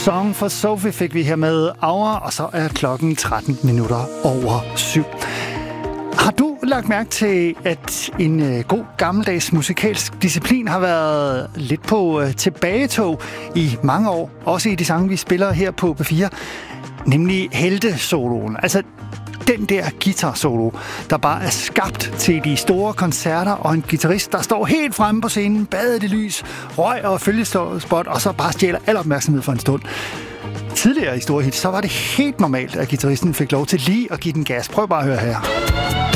Song for Sophie fik vi her med Hour, og så er klokken 7:13. Har du lagt mærke til, at en god gammeldags musikalsk disciplin har været lidt på tilbagetog i mange år, også i de sange, vi spiller her på P4, nemlig heltesoloen. Altså den der guitar-solo, der bare er skabt til de store koncerter, og en guitarist, der står helt fremme på scenen, badet i lys, røg og følgespot, og så bare stjæler al opmærksomhed for en stund. Tidligere i store hits, så var det helt normalt, at guitaristen fik lov til lige at give den gas. Prøv bare at høre her.